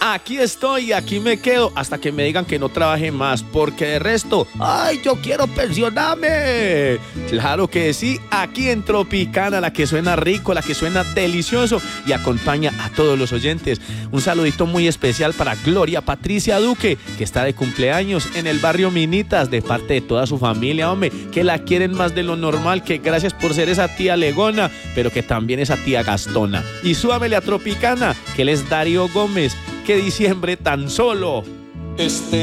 aquí estoy, aquí me quedo hasta que me digan que no trabaje más, porque de resto, ¡ay, yo quiero pensionarme! Claro que sí, aquí en Tropicana, la que suena rico, la que suena delicioso y acompaña a todos los oyentes. Un saludito muy especial para Gloria Patricia Duque, que está de cumpleaños en el barrio Minitas, de parte de toda su familia, hombre, que la quieren más de lo normal, que gracias por ser esa tía legona, pero que también esa tía gastona. Y súbamele a Tropicana, que él es Darío Gómez. ¡Qué diciembre tan solo!